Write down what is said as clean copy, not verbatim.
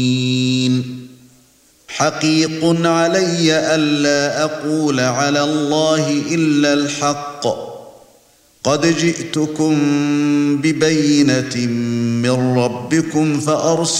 حقيق علي ألا أقول على الله إلا الحق قد جئتكم ببينة من ربكم فأرسلوا